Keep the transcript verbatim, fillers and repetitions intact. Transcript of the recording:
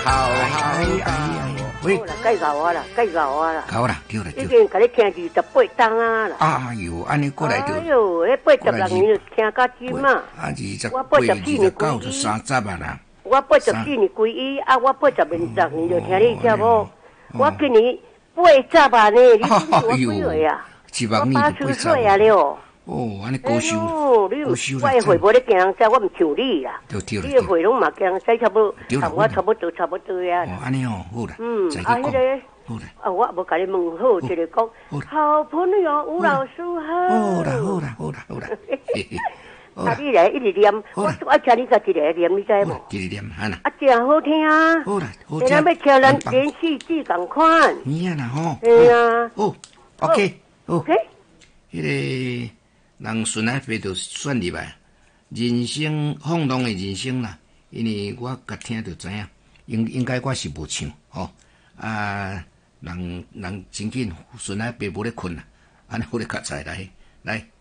好好哎，喂， 介绍我啦，介绍我啦， 好啦，对啦，对。 已经甲你听二十八档啊啦。 哎呦，安尼过来就。 哎呦，迄八十六年就听到今嘛。 啊，二十我八十四年九就三十啊啦。 我八十四年皈依，啊，我八十年十年就听你节目。我今年八十啊呢，你我几岁啊？我八十岁啊了。 哦，安尼高收高收啦！我的会无咧惊人知，我唔像你啦。 对对你的会拢嘛惊人知，差不多，同我差不多差不多呀。 哦，安尼哦，好啦。 嗯，啊，迄个， 好啦。 啊，我无甲你问好，就是讲，好朋友吴老师好。 好啦，好啦，好啦，好啦。 啊，你来一直念，我我请你甲一个念，你知无？ 一直念，哈啦。 啊，真好听啊！ 好啦，好听。 咱要请咱连续剧共款。 你啊啦吼。 对啊。 好 ，OK，好。 OK。 迄个。人顺来飞就顺入来，人生放浪的人生啦。因为我甲听就知影，应应该我是无唱吼、哦、啊，人人真紧顺来飞无咧困啦，安尼好咧较菜来来。